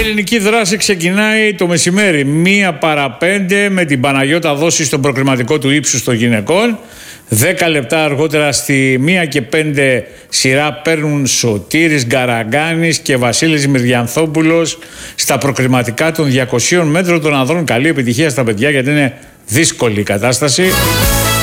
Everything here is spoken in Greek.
ελληνική δράση ξεκινάει το μεσημέρι 1 παρά 5 με την Παναγιώτα Δόση στον προκριματικό του ύψους των γυναικών. 10 λεπτά αργότερα στη 1:05 σειρά παίρνουν Σωτήρης Γκαραγκάνης και Βασίλης Μυριανθόπουλος στα προκριματικά των 200 μέτρων των ανδρών. Καλή επιτυχία στα παιδιά γιατί είναι δύσκολη η κατάσταση.